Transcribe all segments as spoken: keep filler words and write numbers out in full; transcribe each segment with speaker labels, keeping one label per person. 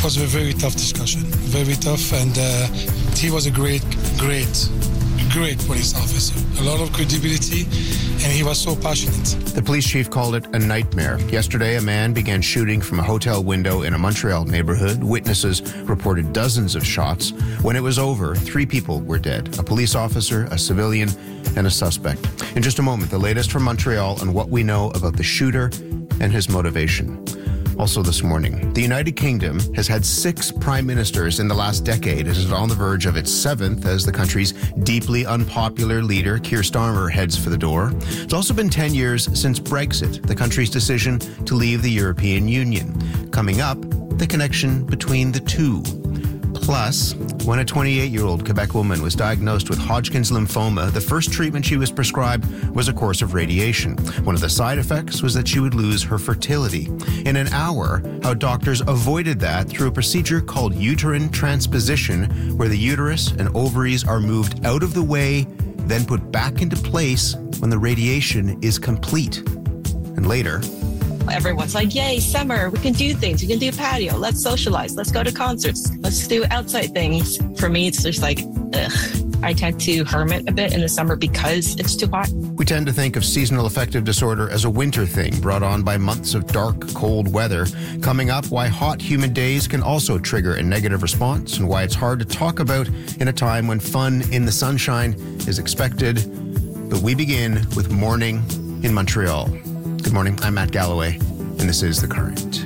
Speaker 1: was a very tough discussion, very tough, and uh, he was a great, great, great police officer. A lot of credibility, and he was so passionate.
Speaker 2: The police chief called it a nightmare. Yesterday, a man began shooting from a hotel window in a Montreal neighborhood. Witnesses reported dozens of shots. When it was over, three people were dead: a police officer, a civilian, and a suspect. In just a moment, the latest from Montreal on what we know about the shooter and his motivation. Also this morning, the United Kingdom has had six prime ministers in the last decade and is on the verge of its seventh as the country's deeply unpopular leader, Keir Starmer, heads for the door. It's also been ten years since Brexit, the country's decision to leave the European Union. Coming up, the connection between the two. Plus, when a twenty-eight-year-old Quebec woman was diagnosed with Hodgkin's lymphoma, the first treatment she was prescribed was a course of radiation. One of the side effects was that she would lose her fertility. In an hour, how doctors avoided that through a procedure called uterine transposition, where the uterus and ovaries are moved out of the way, then put back into place when the radiation is complete. And later,
Speaker 3: everyone's like, yay, summer, we can do things. We can do patio. Let's socialize. Let's go to concerts. Let's do outside things. For me, it's just like, ugh. I tend to hermit a bit in the summer because it's too hot.
Speaker 2: We tend to think of seasonal affective disorder as a winter thing brought on by months of dark, cold weather. Coming up, why hot, humid days can also trigger a negative response and why it's hard to talk about in a time when fun in the sunshine is expected. But we begin with morning in Montreal. Good morning, I'm Matt Galloway, and this is The Current.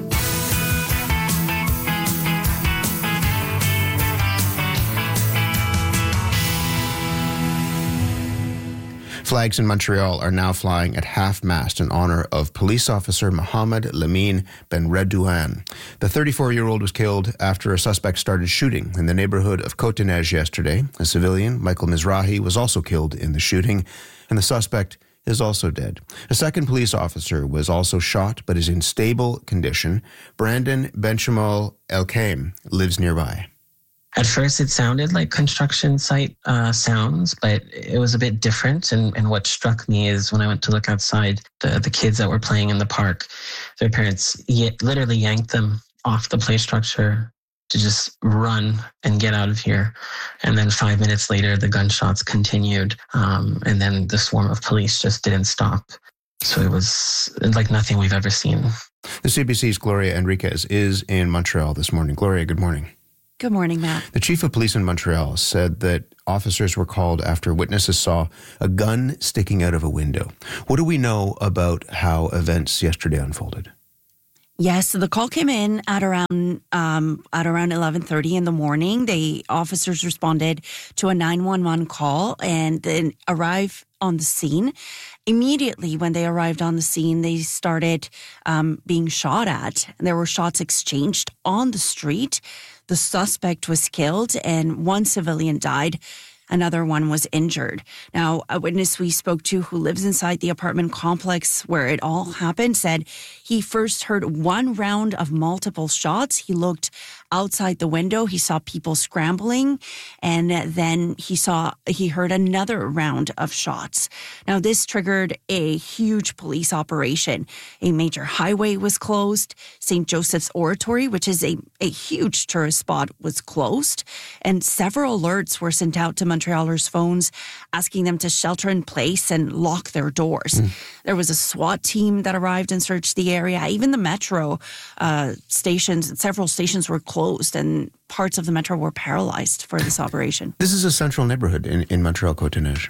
Speaker 2: Flags in Montreal are now flying at half-mast in honor of police officer Mohamed Lamine Benredouane. The thirty-four-year-old was killed after a suspect started shooting in the neighborhood of Côte-des-Neiges yesterday. A civilian, Michael Mizrahi, was also killed in the shooting, and the suspect is also dead. A second police officer was also shot but is in stable condition. Brandon Benchamal Elkaim lives nearby.
Speaker 4: At first, it sounded like construction site uh, sounds, but it was a bit different. And, and what struck me is when I went to look outside, the, the kids that were playing in the park, their parents y- literally yanked them off the play structure to just run and get out of here. And then five minutes later, the gunshots continued. Um, and then the swarm of police just didn't stop. So it was like nothing we've ever seen.
Speaker 2: The C B C's Gloria Enriquez is in Montreal this morning. Gloria, good morning.
Speaker 5: Good morning, Matt.
Speaker 2: The chief of police in Montreal said that officers were called after witnesses saw a gun sticking out of a window. What do we know about how events yesterday unfolded?
Speaker 5: Yes, so the call came in at around um, at around eleven thirty in the morning. The officers responded to a nine one one call and then arrived on the scene. Immediately when they arrived on the scene, they started um, being shot at. There were shots exchanged on the street. The suspect was killed and one civilian died. Another one was injured. Now, a witness we spoke to who lives inside the apartment complex where it all happened said he first heard one round of multiple shots. He looked outside the window. He saw people scrambling, and then he saw he heard another round of shots. Now, this triggered a huge police operation. A major highway was closed. Saint Joseph's Oratory, which is a, a huge tourist spot, was closed, and several alerts were sent out to Montrealers' phones asking them to shelter in place and lock their doors. Mm. There was a SWAT team that arrived and searched the area. Even the metro uh, stations, several stations were closed and parts of the metro were paralyzed for this operation.
Speaker 2: This is a central neighborhood in, in Montreal, Côte-des-Neiges.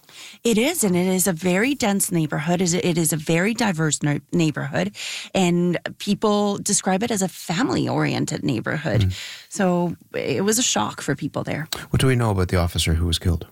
Speaker 5: It is, and it is a very dense neighborhood. It is a very diverse neighborhood, and people describe it as a family-oriented neighborhood. Mm. So it was a shock for people there.
Speaker 2: What do we know about the officer who was killed?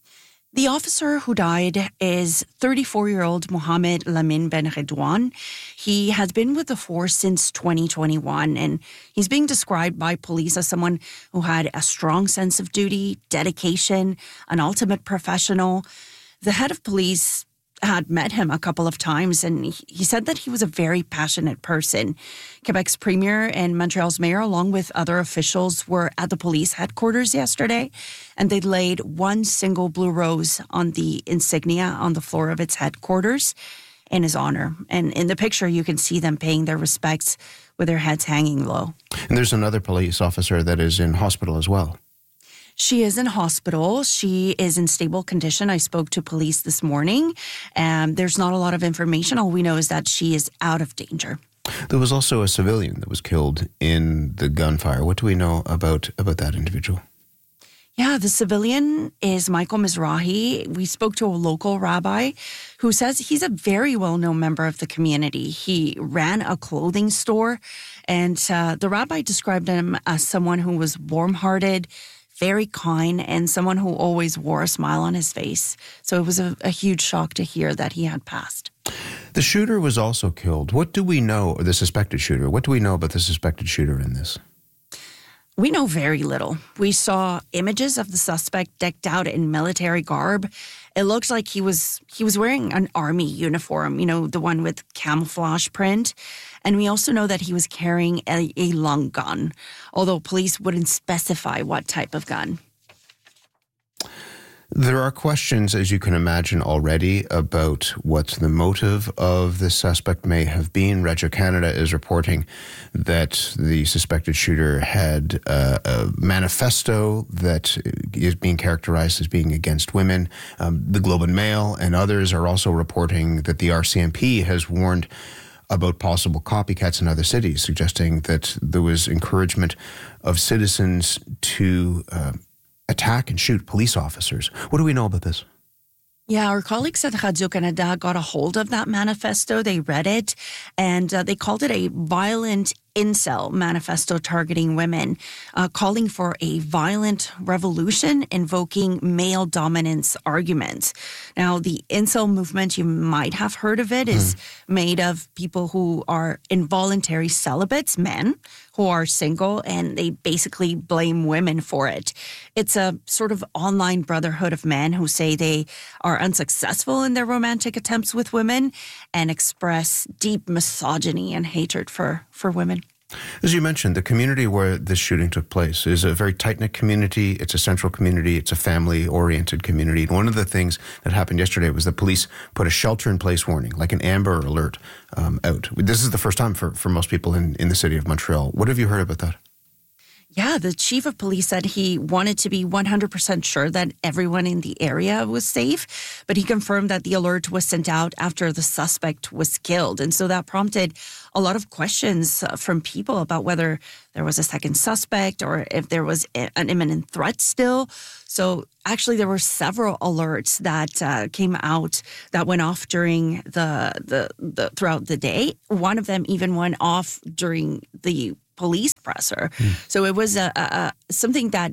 Speaker 5: The officer who died is thirty-four-year-old Mohamed Lamine Benredouane. He has been with the force since twenty twenty-one, and he's being described by police as someone who had a strong sense of duty, dedication, an ultimate professional. The head of police had met him a couple of times, and he said that he was a very passionate person. Quebec's premier and Montreal's mayor, along with other officials, were at the police headquarters yesterday, and they laid one single blue rose on the insignia on the floor of its headquarters in his honor. And in the picture, you can see them paying their respects with their heads hanging low.
Speaker 2: And there's another police officer that is in hospital as well.
Speaker 5: She is in hospital. She is in stable condition. I spoke to police this morning, and there's not a lot of information. All we know is that she is out of danger.
Speaker 2: There was also a civilian that was killed in the gunfire. What do we know about, about that individual?
Speaker 5: Yeah, the civilian is Michael Mizrahi. We spoke to a local rabbi who says he's a very well-known member of the community. He ran a clothing store, and uh, the rabbi described him as someone who was warm-hearted, very kind, and someone who always wore a smile on his face. So it was a, a huge shock to hear that he had passed.
Speaker 2: The shooter was also killed. What do we know, or the suspected shooter, what do we know about the suspected shooter in this?
Speaker 5: We know very little. We saw images of the suspect decked out in military garb. It looks like he was he was wearing an army uniform, you know, the one with camouflage print. And we also know that he was carrying a, a long gun, although police wouldn't specify what type of gun.
Speaker 2: There are questions, as you can imagine already, about what the motive of the suspect may have been. Regio Canada is reporting that the suspected shooter had a, a manifesto that is being characterized as being against women. Um, the Globe and Mail and others are also reporting that the R C M P has warned about possible copycats in other cities, suggesting that there was encouragement of citizens to uh, attack and shoot police officers. What do we know about this?
Speaker 5: Yeah, our colleagues at Radio Canada got a hold of that manifesto. They read it, and uh, they called it a violent incel manifesto targeting women, uh, calling for a violent revolution, invoking male dominance arguments. Now, the incel movement, you might have heard of it, is mm. made of people who are involuntary celibates, men who are single, and they basically blame women for it. It's a sort of online brotherhood of men who say they are unsuccessful in their romantic attempts with women and express deep misogyny and hatred for, for women.
Speaker 2: As you mentioned, the community where this shooting took place is a very tight-knit community. It's a central community. It's a family-oriented community. And one of the things that happened yesterday was the police put a shelter-in-place warning, like an Amber Alert, um, out. This is the first time for, for most people in, in the city of Montreal. What have you heard about that?
Speaker 5: Yeah, the chief of police said he wanted to be one hundred percent sure that everyone in the area was safe, but he confirmed that the alert was sent out after the suspect was killed. And so that prompted a lot of questions from people about whether there was a second suspect or if there was an imminent threat still. So actually, there were several alerts that uh, came out that went off during the, the the throughout the day. One of them even went off during the police presser. Mm. So it was a, a, something that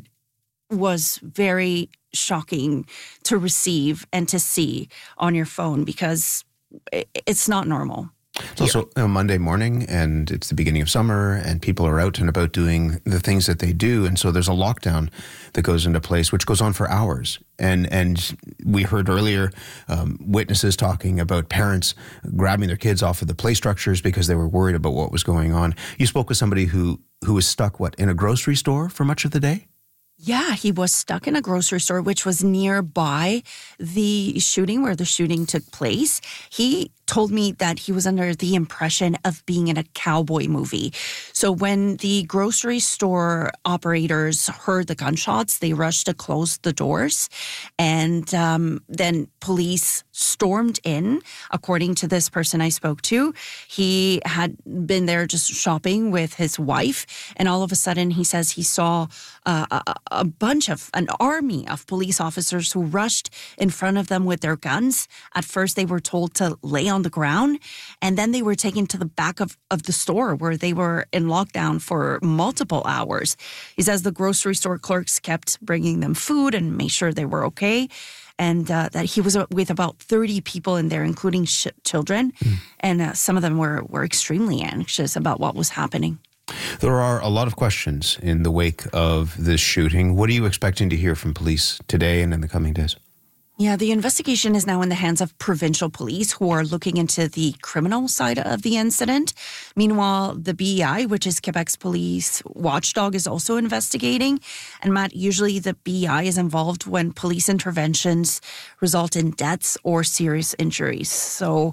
Speaker 5: was very shocking to receive and to see on your phone because it, it's not normal.
Speaker 2: It's also a Monday morning, and it's the beginning of summer, and people are out and about doing the things that they do. And so there's a lockdown that goes into place, which goes on for hours. And and we heard earlier um, witnesses talking about parents grabbing their kids off of the play structures because they were worried about what was going on. You spoke with somebody who, who was stuck, what, in a grocery store for much of the day?
Speaker 5: Yeah, he was stuck in a grocery store, which was nearby the shooting where the shooting took place. He told me that he was under the impression of being in a cowboy movie. So when the grocery store operators heard the gunshots, they rushed to close the doors. And um, then police stormed in, according to this person I spoke to. He had been there just shopping with his wife. And all of a sudden, he says he saw uh, a, a bunch of, an army of police officers who rushed in front of them with their guns. At first, they were told to lay on the ground, and then they were taken to the back of, of the store where they were in lockdown for multiple hours. He says the grocery store clerks kept bringing them food and made sure they were okay, and uh, that he was with about thirty people in there, including sh- children, mm. and uh, some of them were, were extremely anxious about what was happening.
Speaker 2: There are a lot of questions in the wake of this shooting. What are you expecting to hear from police today and in the coming days?
Speaker 5: Yeah, the investigation is now in the hands of provincial police who are looking into the criminal side of the incident. Meanwhile, the B E I, which is Quebec's police watchdog, is also investigating. And Matt, usually the B E I is involved when police interventions result in deaths or serious injuries. So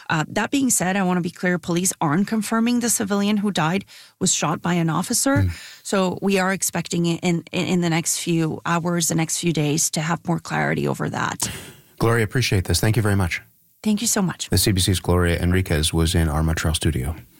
Speaker 5: Uh, that being said, I want to be clear, police aren't confirming the civilian who died was shot by an officer. Mm. So we are expecting it in, in the next few hours, the next few days, to have more clarity over that.
Speaker 2: Gloria, appreciate this. Thank you very much.
Speaker 5: Thank you so much.
Speaker 2: The C B C's Gloria Enriquez was in our Montreal studio.